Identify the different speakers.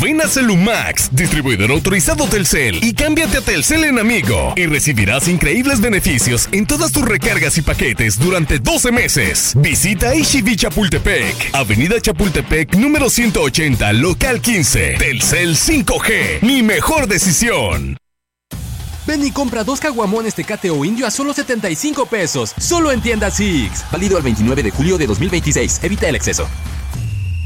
Speaker 1: Ven a Celumax, distribuidor autorizado Telcel, y cámbiate a Telcel en Amigo y recibirás increíbles beneficios en todas tus recargas y paquetes durante 12 meses. Visita HEB Chapultepec, Avenida Chapultepec número 180, local 15. Telcel 5G, mi mejor decisión.
Speaker 2: Ven y compra 2 caguamones Tecate o Indio a solo 75 pesos. Solo en tiendas Six. Válido el 29 de julio de 2026. Evita el exceso.